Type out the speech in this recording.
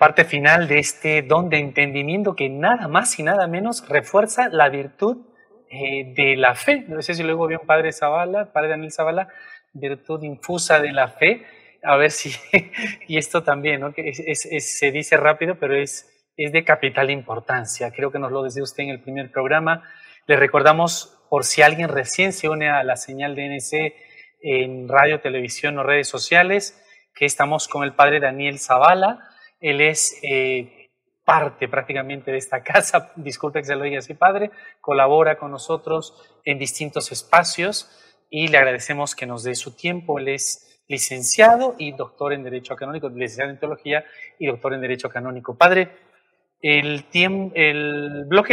parte final de este don de entendimiento que nada más y nada menos refuerza la virtud de la fe. No sé si luego vio un padre Zavala, padre Daniel Zavala, virtud infusa de la fe. A ver si, y esto también, ¿no? Que se dice rápido, pero es de capital importancia. Creo que nos lo decía usted en el primer programa. Le recordamos, por si alguien recién se une a la señal de NC en radio, televisión o redes sociales, que estamos con el padre Daniel Zavala. Él es parte prácticamente de esta casa, disculpe que se lo diga así, padre, colabora con nosotros en distintos espacios y le agradecemos que nos dé su tiempo. Él es licenciado y doctor en Derecho Canónico, licenciado en Teología y doctor en Derecho Canónico. Padre, el bloque